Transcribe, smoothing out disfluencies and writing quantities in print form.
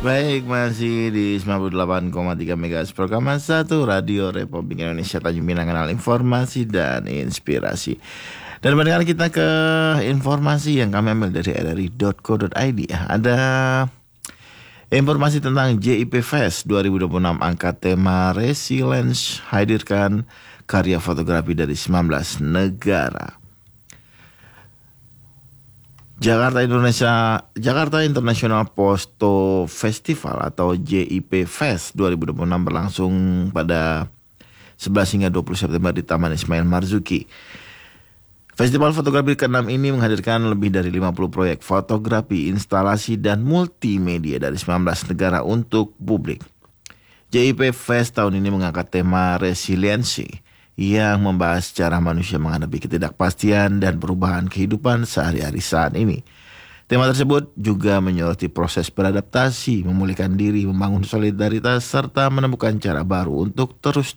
Baik, masih di 98,3 MHz program 1 Radio Republik Indonesia Tanjung Pinang, kanal informasi dan inspirasi. Dan mendengar kita ke informasi yang kami ambil dari rri.co.id. Ada informasi tentang JIP Fest 2026, angkat tema Resilience, hadirkan karya fotografi dari 19 negara. Jakarta International Photo Festival atau JIP Fest 2026 berlangsung pada 11 hingga 20 September di Taman Ismail Marzuki. Festival fotografi ke-6 ini menghadirkan lebih dari 50 proyek fotografi, instalasi, dan multimedia dari 19 negara untuk publik. JIP Fest tahun ini mengangkat tema resiliensi yang membahas cara manusia menghadapi ketidakpastian dan perubahan kehidupan sehari-hari saat ini. Tema tersebut juga menyoroti proses beradaptasi, memulihkan diri, membangun solidaritas, serta menemukan cara baru untuk terus